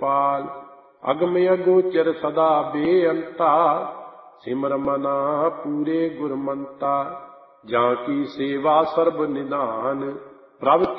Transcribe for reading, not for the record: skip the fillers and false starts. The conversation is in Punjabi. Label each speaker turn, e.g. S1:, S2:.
S1: ਗੋਪਾਲ। ਅਗਮ ਅਗੋਚਰ ਸਦਾ ਬੇਅੰਤਾ, ਸਿਮਰ ਮਨਾ ਪੂਰੇ ਗੁਰਮੰਤਾ। ਜਾਂ ਕੀ ਸੇਵਾ ਸਰਬ ਨਿਧਾਨ, ਪ੍ਰਭ